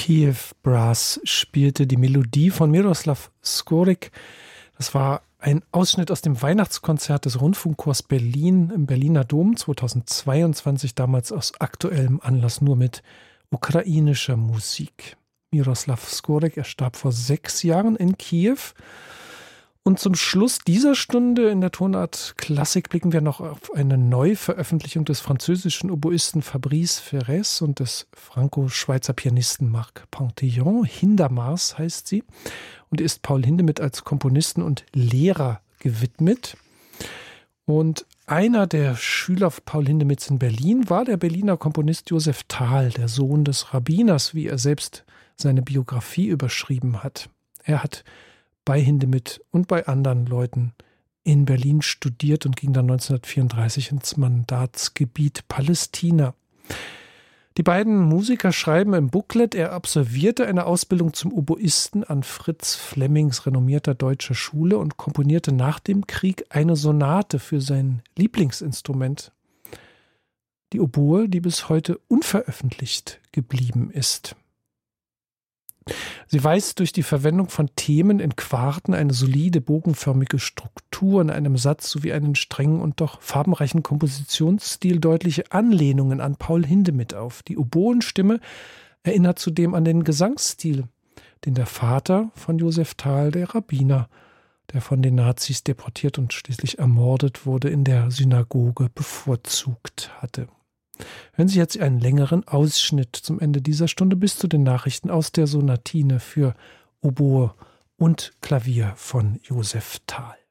Kiew Brass spielte die Melodie von Miroslav Skorik. Das war ein Ausschnitt aus dem Weihnachtskonzert des Rundfunkchors Berlin im Berliner Dom 2022, damals aus aktuellem Anlass nur mit ukrainischer Musik. Miroslav Skorik, er starb vor 6 Jahren in Kiew. Und zum Schluss dieser Stunde in der Tonart Klassik blicken wir noch auf eine Neuveröffentlichung des französischen Oboisten Fabrice Ferrès und des franco-schweizer Pianisten Marc Pantillon. Hindemars heißt sie und ist Paul Hindemith als Komponisten und Lehrer gewidmet. Und einer der Schüler Paul Hindemiths in Berlin war der Berliner Komponist Josef Thal, der Sohn des Rabbiners, wie er selbst seine Biografie überschrieben hat. Er hat bei Hindemith und bei anderen Leuten in Berlin studiert und ging dann 1934 ins Mandatsgebiet Palästina. Die beiden Musiker schreiben im Booklet, er absolvierte eine Ausbildung zum Oboisten an Fritz Flemmings renommierter deutscher Schule und komponierte nach dem Krieg eine Sonate für sein Lieblingsinstrument, die Oboe, die bis heute unveröffentlicht geblieben ist. Sie weist durch die Verwendung von Themen in Quarten eine solide, bogenförmige Struktur in einem Satz sowie einen strengen und doch farbenreichen Kompositionsstil deutliche Anlehnungen an Paul Hindemith auf. Die Oboenstimme erinnert zudem an den Gesangsstil, den der Vater von Josef Thal, der Rabbiner, der von den Nazis deportiert und schließlich ermordet wurde, in der Synagoge bevorzugt hatte. Hören Sie jetzt einen längeren Ausschnitt zum Ende dieser Stunde bis zu den Nachrichten aus der Sonatine für Oboe und Klavier von Josef Thal.